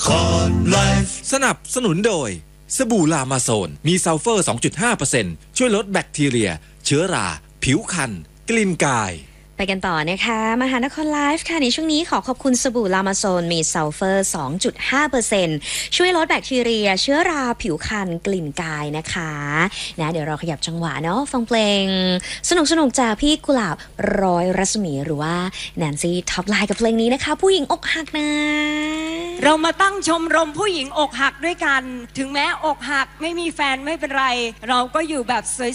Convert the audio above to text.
สนับสนุนโดยสบู่ลามาโซนมีซัลเฟอร์ 2.5% ช่วยลดแบคทีเรียเชื้อราผิวคันกลิ่นกายไปกันต่อนะคะมหานครไลฟ์ค่ะในช่วงนี้ขอขอบคุณสบู่ลามาโซนมีซัลเฟอร์ 2.5% ช่วยลดแบคทีเรียเชื้อราผิวคันกลิ่นกายนะคะเดี๋ยวเราขยับจังหวะเนาะฟังเพลงสนุกจากพี่กุหลาบร้อยรัศมีหรือว่าแนนซี่ท็อปไลน์กับเพลงนี้นะคะผู้หญิงอกหักนะเรามาตั้งชมรมผู้หญิงอกหักด้วยกันถึงแม้อกหักไม่มีแฟนไม่เป็นไรเราก็อยู่แบบ